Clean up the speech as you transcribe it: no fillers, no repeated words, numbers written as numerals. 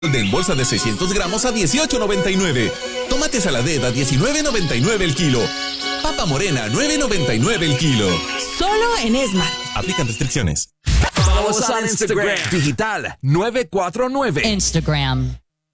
en bolsa de 600 gramos a $18.99. Tomate saladera a $19.99 el kilo. Papa morena a $9.99 el kilo. Solo en Esmart. Aplican restricciones. Follow us on Instagram. Digital 949. Instagram.